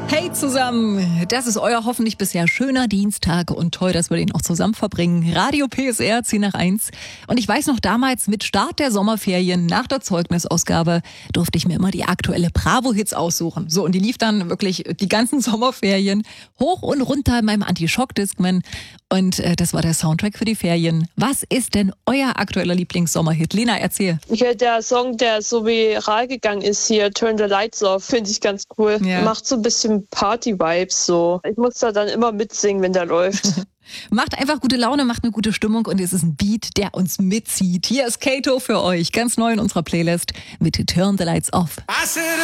Hey zusammen, das ist euer hoffentlich bisher schöner Dienstag und toll, dass wir den auch zusammen verbringen. Radio PSR 10 nach 1. Und ich weiß noch, damals mit Start der Sommerferien nach der Zeugnisausgabe durfte ich mir immer die aktuelle Bravo-Hits aussuchen. So, und die lief dann wirklich die ganzen Sommerferien hoch und runter in meinem Anti-Shock-Discman. Und das war der Soundtrack für die Ferien. Was ist denn euer aktueller Lieblings-Sommerhit? Lena, erzähl. Okay, der Song, der so viral gegangen ist hier, Turn the Lights Off, finde ich ganz cool. Ja. Macht so ein bisschen Party-Vibes so. Ich muss da dann immer mitsingen, wenn der läuft. Macht einfach gute Laune, macht eine gute Stimmung und es ist ein Beat, der uns mitzieht. Hier ist Kato für euch, ganz neu in unserer Playlist mit Turn the Lights Off.